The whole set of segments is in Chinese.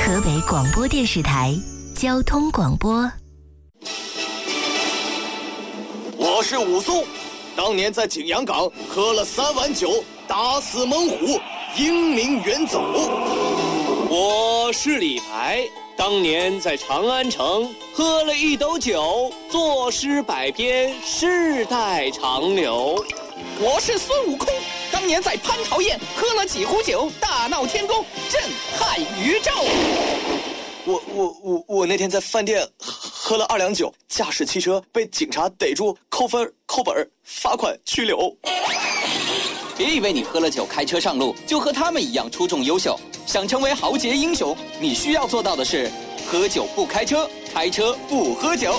河北广播电视台交通广播。 我是武松，当年在景阳冈喝了3碗酒，打死猛虎，英名远走。 我是李白，当年在长安城喝了1斗酒，作诗百篇，世代长流。 我是孙悟空，当年在蟠桃宴喝了几壶酒，大闹天宫，震撼宇宙。 我那天在饭店喝了2两酒，驾驶汽车被警察逮住，扣分、扣本、罚款、拘留。 别以为你喝了酒开车上路就和他们一样出众优秀，想成为豪杰英雄，你需要做到的是喝酒不开车，开车不喝酒。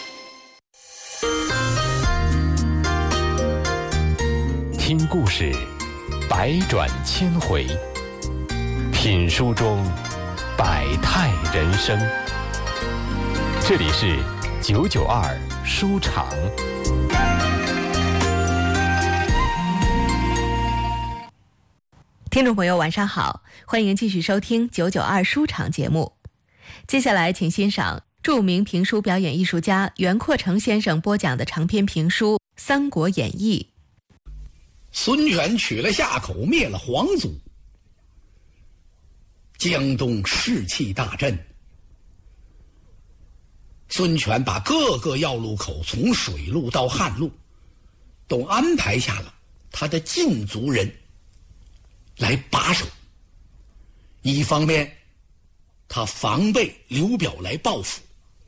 听故事，百转千回；品书中，百态人生。这里是992书场。 听众朋友晚上好，欢迎继续收听992书场节目。接下来请欣赏著名评书表演艺术家袁阔成先生播讲的长篇评书《三国演义》。 孙权取了夏口，灭了黄祖，江东士气大振。孙权把各个要路口，从水路到旱路，都安排下了他的禁族人来把守。一方面，他防备刘表来报复；